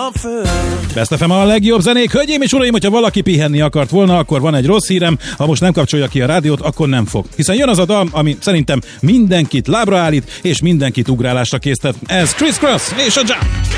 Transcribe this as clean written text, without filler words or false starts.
a föld. Best FM a legjobb zenék. Hölgyeim és uraim, hogyha valaki pihenni akart volna, akkor van egy rossz hírem. Ha most nem kapcsolja ki a rádiót, akkor nem fog. Hiszen jön az a dal, ami szerintem mindenkit lábra állít, és mindenkit ugrálásra késztet. Ez Criss Cross és a Jump.